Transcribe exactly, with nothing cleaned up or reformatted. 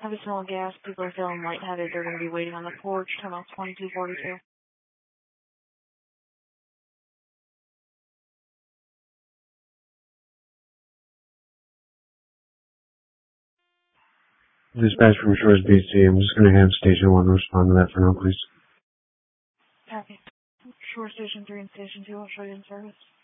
Have a smell of gas. People are feeling lightheaded. They're going to be waiting on the porch. Terminal twenty-two forty-two. Dispatch from Shores B C. I'm just going to have Station one respond to that for now, please. Copy. Shore Station three and Station two, I'll show you in service.